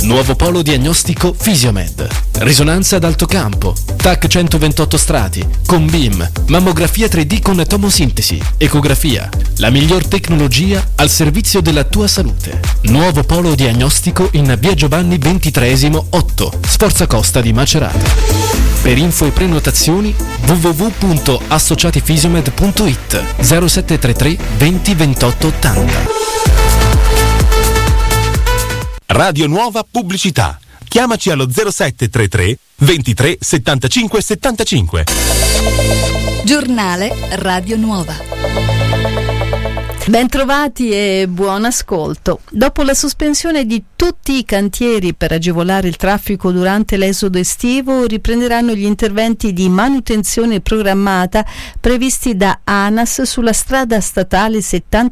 Nuovo polo diagnostico Fisiomed. Risonanza ad alto campo, TAC 128 strati, con BIM, mammografia 3D con tomosintesi, ecografia. La miglior tecnologia al servizio della tua salute. Nuovo polo diagnostico in via Giovanni XXIII 8, Sforza Costa di Macerata. Per info e prenotazioni www.associatifisiomed.it 0733 20 28 80. Radio Nuova Pubblicità. Chiamaci allo 0733 23 75 75. Giornale Radio Nuova. Bentrovati e buon ascolto. Dopo la sospensione di tutti i cantieri per agevolare il traffico durante l'esodo estivo, riprenderanno gli interventi di manutenzione programmata previsti da ANAS sulla strada statale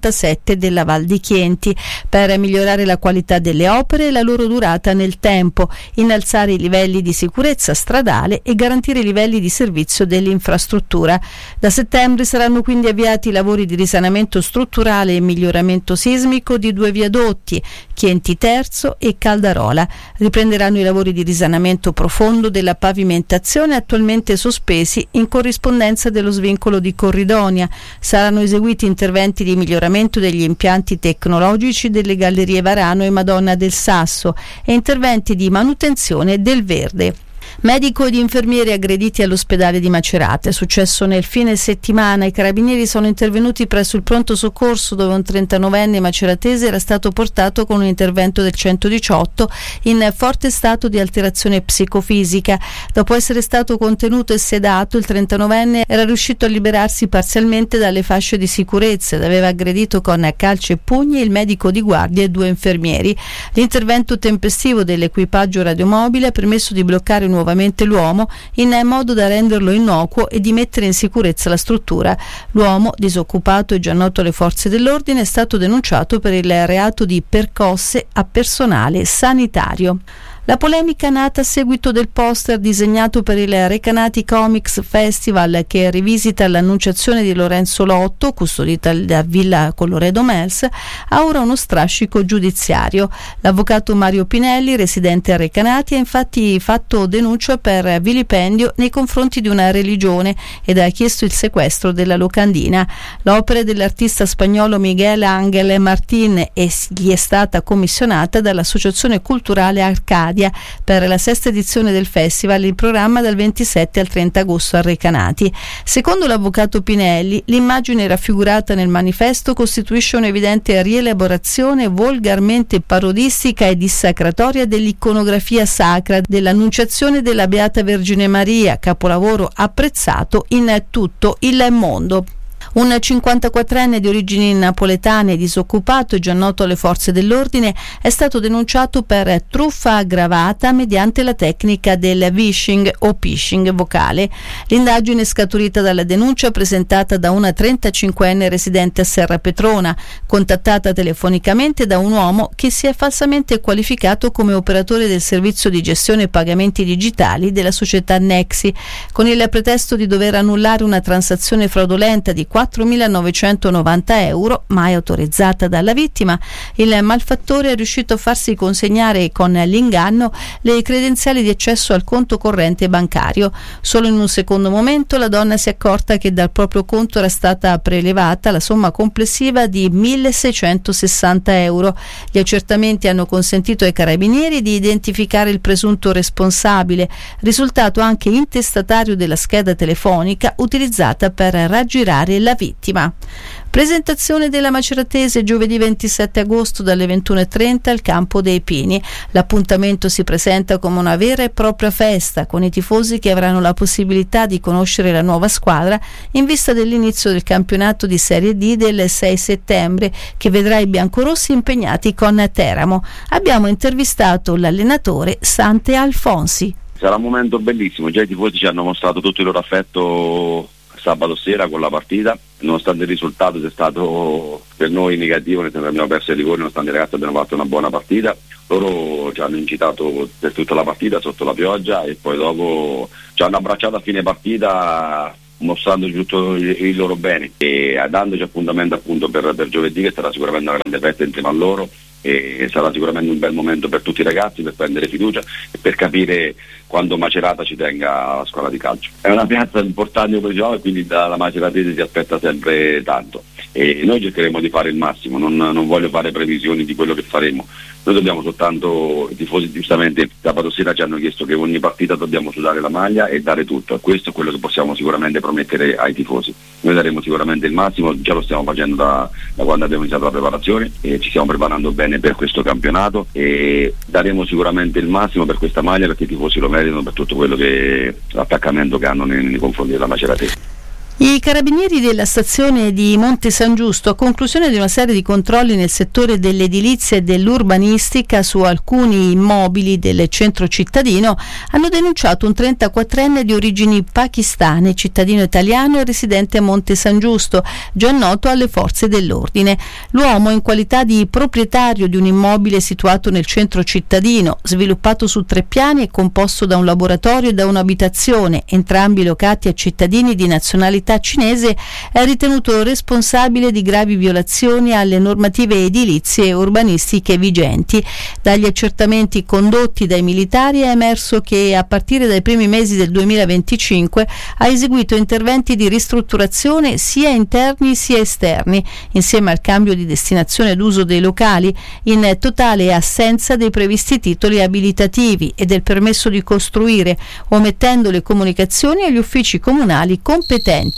77 della Val di Chienti per migliorare la qualità delle opere e la loro durata nel tempo, innalzare i livelli di sicurezza stradale e garantire i livelli di servizio dell'infrastruttura. Da settembre saranno quindi avviati i lavori di risanamento strutturale e miglioramento sismico di 2 viadotti, Chienti Terzo e Caldarola. Riprenderanno i lavori di risanamento profondo della pavimentazione attualmente sospesi in corrispondenza dello svincolo di Corridonia. Saranno eseguiti interventi di miglioramento degli impianti tecnologici delle gallerie Varano e Madonna del Sasso e interventi di manutenzione del verde. Medico ed infermieri aggrediti all'ospedale di Macerata. È successo nel fine settimana. I carabinieri sono intervenuti presso il pronto soccorso dove un 39enne maceratese era stato portato con un intervento del 118 in forte stato di alterazione psicofisica. Dopo essere stato contenuto e sedato, il 39enne era riuscito a liberarsi parzialmente dalle fasce di sicurezza ed aveva aggredito con calci e pugni il medico di guardia e 2 infermieri. L'intervento tempestivo dell'equipaggio radiomobile ha permesso di bloccare nuovamente l'uomo in modo da renderlo innocuo e di mettere in sicurezza la struttura. L'uomo, disoccupato e già noto alle forze dell'ordine, è stato denunciato per il reato di percosse a personale sanitario. La polemica nata a seguito del poster disegnato per il Recanati Comics Festival che rivisita l'Annunciazione di Lorenzo Lotto, custodita da Villa Colloredo Mels, ha ora uno strascico giudiziario. L'avvocato Mario Pinelli, residente a Recanati, ha infatti fatto denuncia per vilipendio nei confronti di una religione ed ha chiesto il sequestro della locandina. L'opera dell'artista spagnolo Miguel Ángel Martín gli è stata commissionata dall'Associazione Culturale Arcadia per la 6ª edizione del festival, in programma dal 27 al 30 agosto a Recanati. Secondo l'avvocato Pinelli, l'immagine raffigurata nel manifesto costituisce un'evidente rielaborazione volgarmente parodistica e dissacratoria dell'iconografia sacra dell'Annunciazione della Beata Vergine Maria, capolavoro apprezzato in tutto il mondo. Un 54enne di origini napoletane, disoccupato e già noto alle forze dell'ordine, è stato denunciato per truffa aggravata mediante la tecnica del vishing o phishing vocale. L'indagine è scaturita dalla denuncia presentata da una 35enne residente a Serra Petrona, contattata telefonicamente da un uomo che si è falsamente qualificato come operatore del servizio di gestione pagamenti digitali della società Nexi, con il pretesto di dover annullare una transazione fraudolenta di 4.990 euro, mai autorizzata dalla vittima. Il malfattore è riuscito a farsi consegnare con l'inganno le credenziali di accesso al conto corrente bancario. Solo in un secondo momento la donna si è accorta che dal proprio conto era stata prelevata la somma complessiva di 1.660 euro. Gli accertamenti hanno consentito ai carabinieri di identificare il presunto responsabile, risultato anche intestatario della scheda telefonica utilizzata per raggirare la vittima. Presentazione della Maceratese giovedì 27 agosto dalle 21:30 al Campo dei Pini. L'appuntamento si presenta come una vera e propria festa, con i tifosi che avranno la possibilità di conoscere la nuova squadra in vista dell'inizio del campionato di Serie D del 6 settembre, che vedrà i biancorossi impegnati con Teramo. Abbiamo intervistato l'allenatore Sante Alfonsi. Sarà un momento bellissimo, già i tifosi ci hanno mostrato tutto il loro affetto sabato sera con la partita, nonostante il risultato sia stato per noi negativo, nel senso che abbiamo perso i rigori, nonostante i ragazzi abbiano fatto una buona partita. Loro ci hanno incitato per tutta la partita sotto la pioggia e poi dopo ci hanno abbracciato a fine partita mostrandoci tutto il loro bene e dandoci appuntamento appunto per giovedì, che sarà sicuramente una grande festa insieme a loro, e sarà sicuramente un bel momento per tutti i ragazzi, per prendere fiducia e per capire quando Macerata ci tenga alla scuola di calcio. È una piazza importante e quindi dalla maceratese si aspetta sempre tanto e noi cercheremo di fare il massimo, non voglio fare previsioni di quello che faremo. Noi dobbiamo soltanto, i tifosi giustamente sabato sera ci hanno chiesto che ogni partita dobbiamo sudare la maglia e dare tutto, e questo è quello che possiamo sicuramente promettere ai tifosi. Noi daremo sicuramente il massimo, già lo stiamo facendo da quando abbiamo iniziato la preparazione e ci stiamo preparando bene per questo campionato e daremo sicuramente il massimo per questa maglia, perché i tifosi lo meritano, per tutto quello che l'attaccamento che hanno nei confronti della Maceratese. I carabinieri della stazione di Monte San Giusto, a conclusione di una serie di controlli nel settore dell'edilizia e dell'urbanistica su alcuni immobili del centro cittadino, hanno denunciato un 34enne di origini pakistane, cittadino italiano e residente a Monte San Giusto, già noto alle forze dell'ordine. L'uomo, in qualità di proprietario di un immobile situato nel centro cittadino, sviluppato su 3 piani e composto da un laboratorio e da un'abitazione, entrambi locati a cittadini di nazionalità cinese, è ritenuto responsabile di gravi violazioni alle normative edilizie e urbanistiche vigenti. Dagli accertamenti condotti dai militari è emerso che a partire dai primi mesi del 2025 ha eseguito interventi di ristrutturazione sia interni sia esterni, insieme al cambio di destinazione d'uso dei locali, in totale assenza dei previsti titoli abilitativi e del permesso di costruire, omettendo le comunicazioni agli uffici comunali competenti.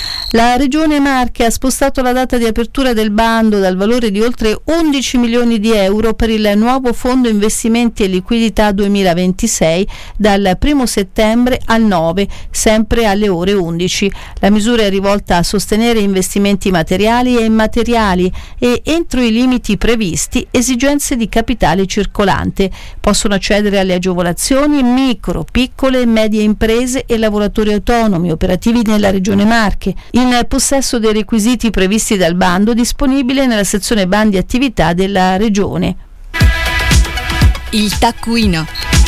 La Regione Marche ha spostato la data di apertura del bando dal valore di oltre 11 milioni di euro per il nuovo Fondo Investimenti e Liquidità 2026 dal 1 settembre al 9, sempre alle ore 11. La misura è rivolta a sostenere investimenti materiali e immateriali e, entro i limiti previsti, esigenze di capitale circolante. Possono accedere alle agevolazioni micro, piccole e medie imprese e lavoratori autonomi operativi nella Regione Marche, in possesso dei requisiti previsti dal bando disponibile nella sezione bandi attività della Regione. Il taccuino.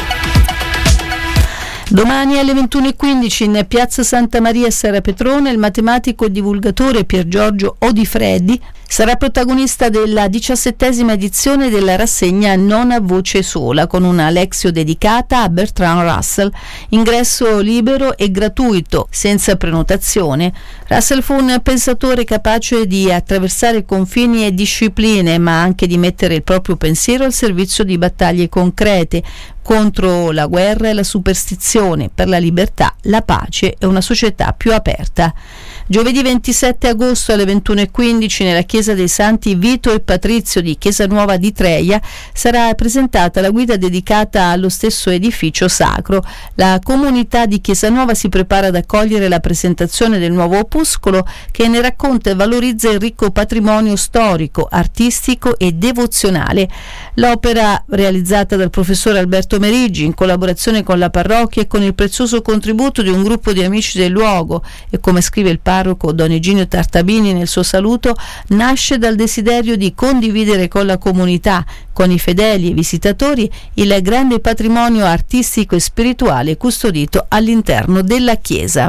Domani alle 21:15 in piazza Santa Maria a Serra Petrone il matematico e divulgatore Pier Giorgio Odifreddi sarà protagonista della 17ª edizione della rassegna Non a voce sola, con una lexio dedicata a Bertrand Russell. Ingresso libero e gratuito, senza prenotazione. Russell fu un pensatore capace di attraversare confini e discipline, ma anche di mettere il proprio pensiero al servizio di battaglie concrete contro la guerra e la superstizione, per la libertà, la pace e una società più aperta. Giovedì 27 agosto alle 21:15 nella chiesa dei Santi Vito e Patrizio di Chiesa Nuova di Treia sarà presentata la guida dedicata allo stesso edificio sacro. La comunità di Chiesa Nuova si prepara ad accogliere la presentazione del nuovo opuscolo che ne racconta e valorizza il ricco patrimonio storico, artistico e devozionale. L'opera, realizzata dal professore Alberto Meriggi in collaborazione con la parrocchia e con il prezioso contributo di un gruppo di amici del luogo, e come scrive il parroco Don Eginio Tartabini nel suo saluto, nasce dal desiderio di condividere con la comunità, con i fedeli e visitatori, il grande patrimonio artistico e spirituale custodito all'interno della chiesa.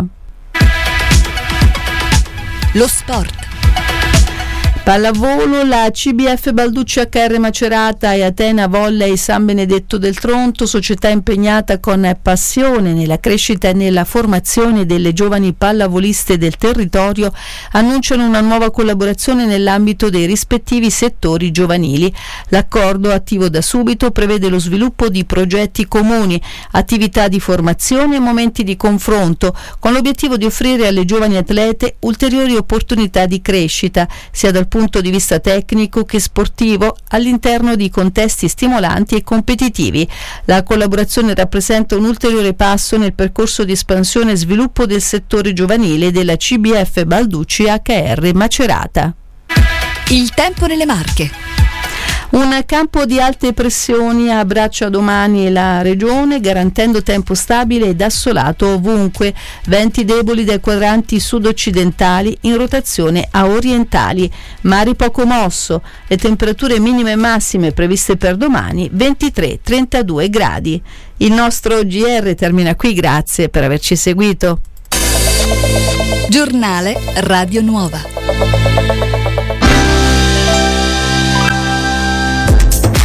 Lo sport. Pallavolo, la CBF Balducci HR Macerata e Atena Volley San Benedetto del Tronto, società impegnata con passione nella crescita e nella formazione delle giovani pallavoliste del territorio, annunciano una nuova collaborazione nell'ambito dei rispettivi settori giovanili. L'accordo, attivo da subito, prevede lo sviluppo di progetti comuni, attività di formazione e momenti di confronto, con l'obiettivo di offrire alle giovani atlete ulteriori opportunità di crescita, sia dal punto di vista tecnico che sportivo, all'interno di contesti stimolanti e competitivi. La collaborazione rappresenta un ulteriore passo nel percorso di espansione e sviluppo del settore giovanile della CBF Balducci HR Macerata. Il tempo nelle Marche. Un campo di alte pressioni abbraccia domani la regione, garantendo tempo stabile ed assolato ovunque, venti deboli dai quadranti sud-occidentali in rotazione a orientali, mari poco mosso, le temperature minime e massime previste per domani 23-32 gradi. Il nostro GR termina qui, grazie per averci seguito. Giornale Radio Nuova.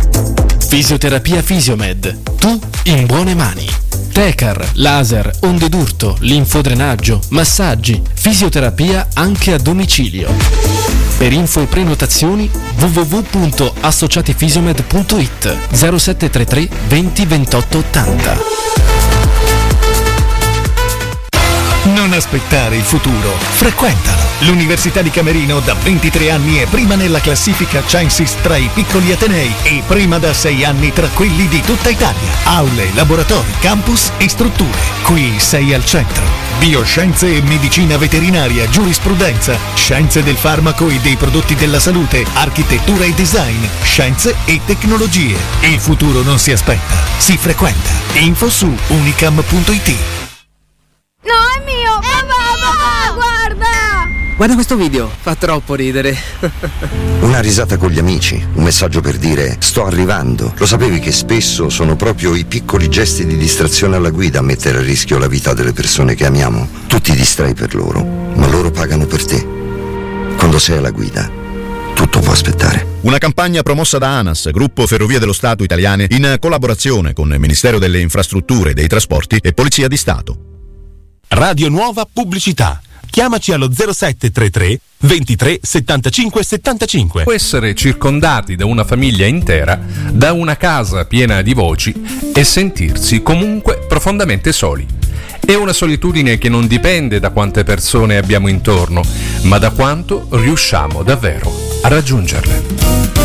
Fisioterapia Fisiomed. Tu in buone mani. Tecar, laser, onde d'urto, linfodrenaggio, massaggi, fisioterapia anche a domicilio. Per info e prenotazioni www.associatifisiomed.it 0733 20 28 80. Non aspettare il futuro, frequentalo. L'Università di Camerino da 23 anni è prima nella classifica Censis tra i piccoli atenei e prima da 6 anni tra quelli di tutta Italia. Aule, laboratori, campus e strutture. Qui sei al centro. Bioscienze e medicina veterinaria, giurisprudenza, scienze del farmaco e dei prodotti della salute, architettura e design, scienze e tecnologie. Il futuro non si aspetta, si frequenta. Info su unicam.it. No, è mio! Papà, guarda! Guarda questo video, fa troppo ridere. Una risata con gli amici, un messaggio per dire sto arrivando. Lo sapevi che spesso sono proprio i piccoli gesti di distrazione alla guida a mettere a rischio la vita delle persone che amiamo? Tu ti distrai per loro, ma loro pagano per te. Quando sei alla guida, tutto può aspettare. Una campagna promossa da ANAS, Gruppo Ferrovie dello Stato Italiane, in collaborazione con il Ministero delle Infrastrutture e dei Trasporti e Polizia di Stato. Radio Nuova Pubblicità. Chiamaci allo 0733 23 75 75. Può essere circondati da una famiglia intera, da una casa piena di voci e sentirsi comunque profondamente soli. È una solitudine che non dipende da quante persone abbiamo intorno, ma da quanto riusciamo davvero a raggiungerle.